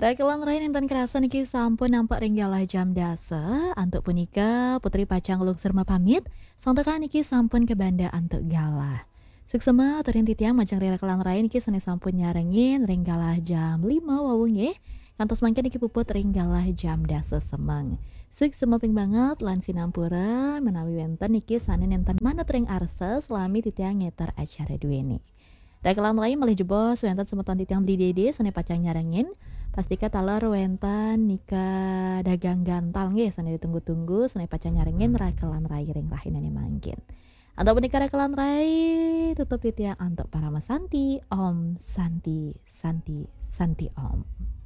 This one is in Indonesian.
Rakelan rain intan kerasa niki sampun nampak ringgalah jam dasa antuk punika putri pacang lungsur pamit sang tekan niki sampun ke banda antuk galah. Suksema terinti tiang majang rakelan rain niki sane sampun nyarengin ringgalah jam 5 wawunge kantos mangke niki puput ringgalah jam dasa semeng. Suksema ping banget lan sinampura menawi wenten niki sane nenten manut ring arsa selami titiang ngetar acara duweni. Rekalan lain malih jebos wentan semeton titiang beli dede sane pacang nyarengin. Pastika talar wentan nikah dagang gantal nggih sane ditunggu-tunggu sane pacang nyarengin rekalan rai ring rahinane mangkin. Atau nikah rekalan rai tutup titiang antuk para Santi, Om Santi, Santi, Santi Om.